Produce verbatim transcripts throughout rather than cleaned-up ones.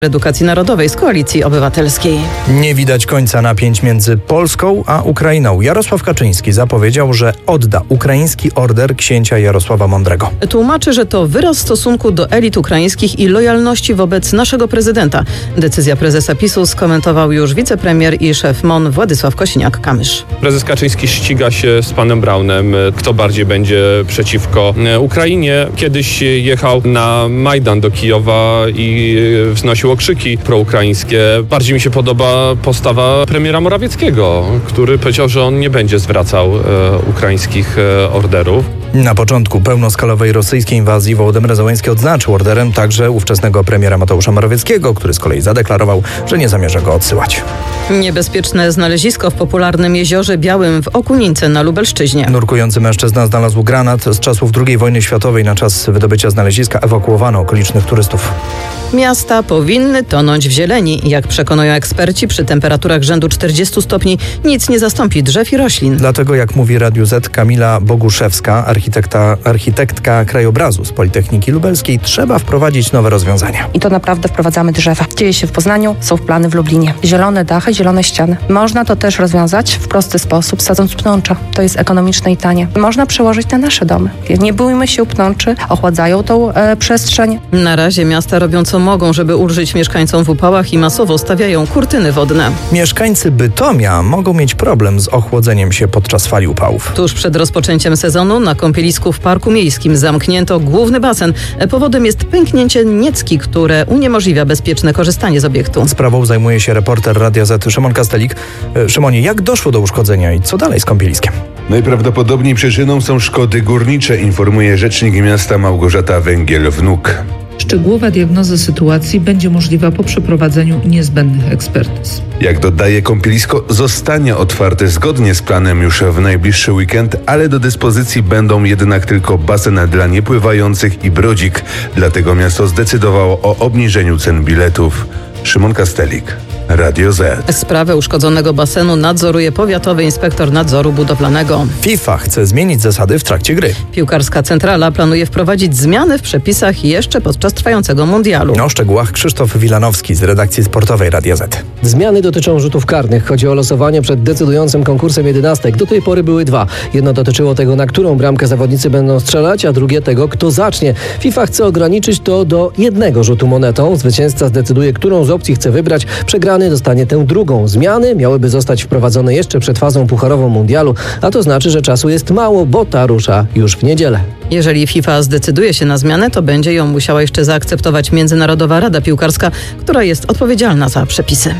Edukacji Narodowej z Koalicji Obywatelskiej. Nie widać końca napięć między Polską a Ukrainą. Jarosław Kaczyński zapowiedział, że odda ukraiński order księcia Jarosława Mądrego. Tłumaczy, że to wyraz stosunku do elit ukraińskich i lojalności wobec naszego prezydenta. Decyzja prezesa PiSu skomentował już wicepremier i szef M O N Władysław Kosiniak-Kamysz. Prezes Kaczyński ściga się z panem Braunem, kto bardziej będzie przeciwko Ukrainie. Kiedyś jechał na Majdan do Kijowa i wznosił okrzyki proukraińskie. Bardziej mi się podoba postawa premiera Morawieckiego, który powiedział, że on nie będzie zwracał e, ukraińskich e, orderów. Na początku pełnoskalowej rosyjskiej inwazji Wołodymyr Zełenski odznaczył orderem także ówczesnego premiera Mateusza Morawieckiego, który z kolei zadeklarował, że nie zamierza go odsyłać. Niebezpieczne znalezisko w popularnym Jeziorze Białym w Okunince na Lubelszczyźnie. Nurkujący mężczyzna znalazł granat z czasów drugiej wojny światowej. Na czas wydobycia znaleziska ewakuowano okolicznych turystów. Miasta powinny tonąć w zieleni. Jak przekonują eksperci, przy temperaturach rzędu czterdziestu stopni nic nie zastąpi drzew i roślin. Dlatego, jak mówi Radiu Z Kamila Boguszewska, architekta, architektka krajobrazu z Politechniki Lubelskiej, trzeba wprowadzić nowe rozwiązania. I to naprawdę wprowadzamy drzewa. Dzieje się w Poznaniu, są plany w Lublinie. Zielone dachy, zielone ściany. Można to też rozwiązać w prosty sposób, sadząc pnącza. To jest ekonomiczne i tanie. Można przełożyć na nasze domy. Nie bójmy się pnączy, ochładzają tą e, przestrzeń. Na razie miasta robią co mogą, żeby ulżyć mieszkańcom w upałach i masowo stawiają kurtyny wodne. Mieszkańcy Bytomia mogą mieć problem z ochłodzeniem się podczas fali upałów. Tuż przed rozpoczęciem sezonu na kąpielisku w Parku Miejskim zamknięto główny basen. Powodem jest pęknięcie niecki, które uniemożliwia bezpieczne korzystanie z obiektu. Sprawą zajmuje się reporter Radia Z Szymon Kastelik. Szymonie, jak doszło do uszkodzenia i co dalej z kąpieliskiem? Najprawdopodobniej przyczyną są szkody górnicze, informuje rzecznik miasta Małgorzata Węgiel-Wnuk. Szczegółowa diagnoza sytuacji będzie możliwa po przeprowadzeniu niezbędnych ekspertyz. Jak dodaje, kąpielisko zostanie otwarte zgodnie z planem już w najbliższy weekend, ale do dyspozycji będą jednak tylko basen dla niepływających i brodzik. Dlatego miasto zdecydowało o obniżeniu cen biletów. Szymon Kastelik, Radio Z. Sprawę uszkodzonego basenu nadzoruje powiatowy inspektor nadzoru budowlanego. FIFA chce zmienić zasady w trakcie gry. Piłkarska centrala planuje wprowadzić zmiany w przepisach jeszcze podczas trwającego mundialu. O szczegółach Krzysztof Wilanowski z redakcji sportowej Radia Z. Zmiany dotyczą rzutów karnych. Chodzi o losowanie przed decydującym konkursem jedenastek. Do tej pory były dwa. Jedno dotyczyło tego, na którą bramkę zawodnicy będą strzelać, a drugie tego, kto zacznie. FIFA chce ograniczyć to do jednego rzutu monetą. Zwycięzca zdecyduje, którą z opcji chce wybrać. Przegrany dostanie tę drugą. Zmiany miałyby zostać wprowadzone jeszcze przed fazą pucharową mundialu, a to znaczy, że czasu jest mało, bo ta rusza już w niedzielę. Jeżeli FIFA zdecyduje się na zmianę, to będzie ją musiała jeszcze zaakceptować Międzynarodowa Rada Piłkarska, która jest odpowiedzialna za przepisy.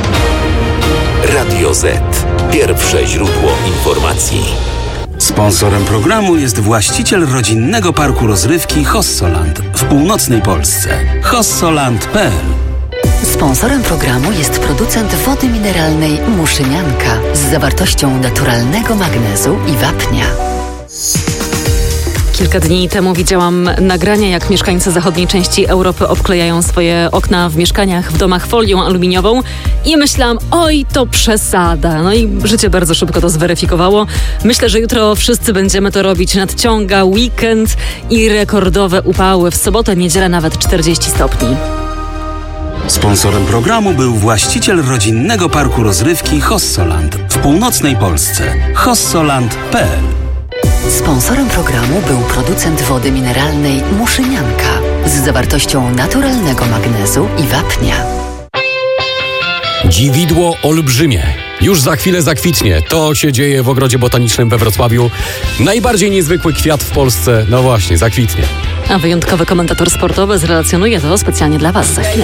Radio Z. Pierwsze źródło informacji. Sponsorem programu jest właściciel rodzinnego parku rozrywki Hossoland w północnej Polsce. hossoland kropka p l. Sponsorem programu jest producent wody mineralnej Muszynianka z zawartością naturalnego magnezu i wapnia. Kilka dni temu widziałam nagrania, jak mieszkańcy zachodniej części Europy obklejają swoje okna w mieszkaniach, w domach folią aluminiową i myślałam, oj, to przesada. No i życie bardzo szybko to zweryfikowało. Myślę, że jutro wszyscy będziemy to robić. Nadciąga weekend i rekordowe upały. W sobotę, niedzielę nawet czterdzieści stopni. Sponsorem programu był właściciel rodzinnego parku rozrywki Hossoland w północnej Polsce. hossoland kropka p l. Sponsorem programu był producent wody mineralnej Muszynianka z zawartością naturalnego magnezu i wapnia. Dziwidło olbrzymie. Już za chwilę zakwitnie. To się dzieje w Ogrodzie Botanicznym we Wrocławiu. Najbardziej niezwykły kwiat w Polsce. No właśnie, zakwitnie. A wyjątkowy komentator sportowy zrelacjonuje to specjalnie dla Was za chwilę.